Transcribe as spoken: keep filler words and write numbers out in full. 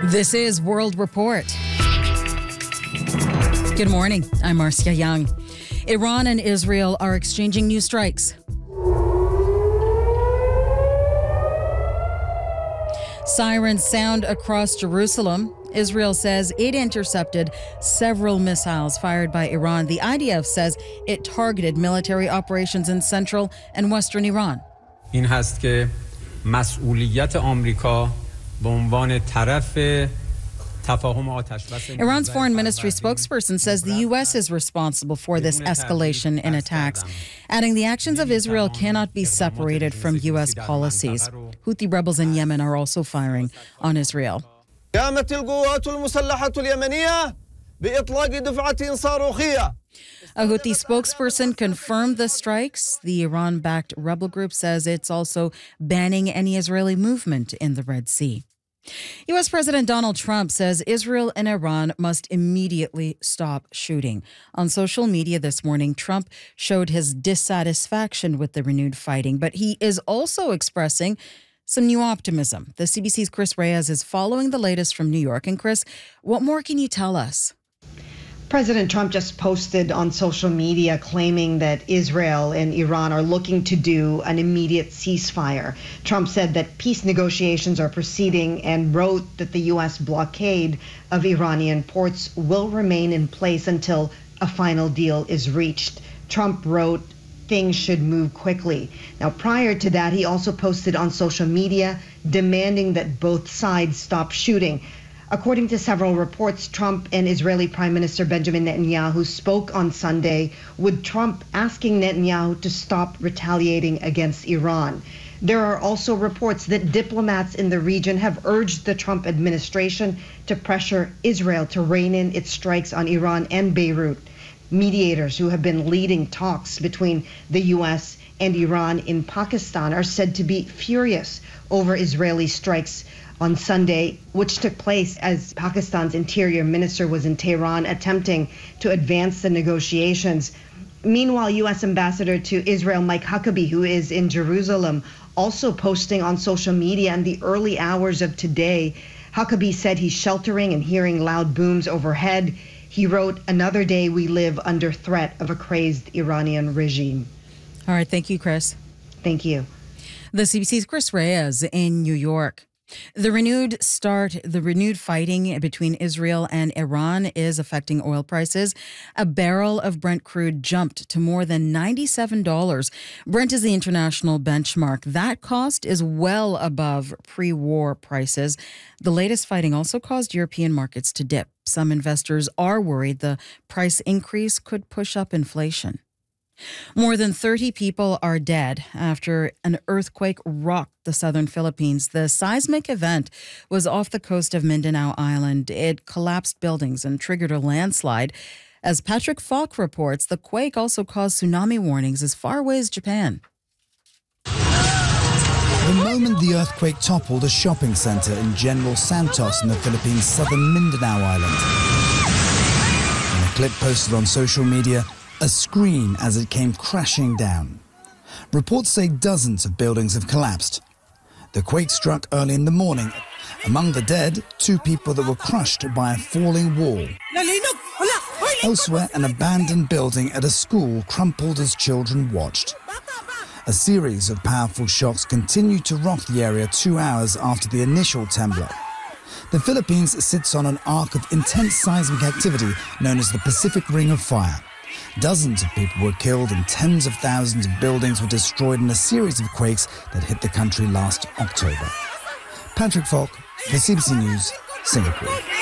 This is World Report. Good morning. I'm Marcia Young. Iran and Israel are exchanging new strikes. Sirens sound across Jerusalem. Israel says it intercepted several missiles fired by Iran. The I D F says it targeted military operations in central and western Iran. این هست که مسئولیت آمریکا به عنوان طرف تفاهم آتش بس. Iran's foreign ministry spokesperson says the U S is responsible for this escalation in attacks, adding the actions of Israel cannot be separated from U S policies. Houthi rebels in Yemen are also firing on Israel. قامت القوات المسلحة اليمنية بإطلاق دفعة صاروخية. A Houthi spokesperson confirmed the strikes. The Iran-backed rebel group says it's also banning any Israeli movement in the Red Sea. U S President Donald Trump says Israel and Iran must immediately stop shooting. On social media this morning, Trump showed his dissatisfaction with the renewed fighting, but he is also expressing some new optimism. The C B C's Chris Reyes is following the latest from New York. And Chris, what more can you tell us? President Trump just posted on social media claiming that Israel and Iran are looking to do an immediate ceasefire. Trump said that peace negotiations are proceeding and wrote that the U S blockade of Iranian ports will remain in place until a final deal is reached. Trump wrote things should move quickly. Now, prior to that, he also posted on social media demanding that both sides stop shooting. According to several reports, Trump and Israeli Prime Minister Benjamin Netanyahu spoke on Sunday, with Trump asking Netanyahu to stop retaliating against Iran. There are also reports that diplomats in the region have urged the Trump administration to pressure Israel to rein in its strikes on Iran and Beirut. Mediators who have been leading talks between the U S and Iran in Pakistan are said to be furious over Israeli strikes on Sunday, which took place as Pakistan's interior minister was in Tehran attempting to advance the negotiations. Meanwhile, U S Ambassador to Israel Mike Huckabee, who is in Jerusalem, also posting on social media in the early hours of today. Huckabee said he's sheltering and hearing loud booms overhead. He wrote, "Another day we live under threat of a crazed Iranian regime." All right. Thank you, Chris. Thank you. The C B C's Chris Reyes in New York. The renewed start, the renewed fighting between Israel and Iran is affecting oil prices. A barrel of Brent crude jumped to more than ninety-seven dollars. Brent is the international benchmark. That cost is well above pre-war prices. The latest fighting also caused European markets to dip. Some investors are worried the price increase could push up inflation. More than thirty people are dead after an earthquake rocked the southern Philippines. The seismic event was off the coast of Mindanao Island. It collapsed buildings and triggered a landslide. As Patrick Falk reports, the quake also caused tsunami warnings as far away as Japan. The moment the earthquake toppled a shopping center in General Santos in the Philippines' southern Mindanao Island. In a clip posted on social media, a scream as it came crashing down. Reports say dozens of buildings have collapsed. The quake struck early in the morning. Among the dead, two people that were crushed by a falling wall. Elsewhere, an abandoned building at a school crumpled as children watched. A series of powerful shocks continued to rock the area two hours after the initial trembler. The Philippines sits on an arc of intense seismic activity known as the Pacific Ring of Fire. Dozens of people were killed and tens of thousands of buildings were destroyed in a series of quakes that hit the country last October. Patrick Falk, for C B C News, Singapore.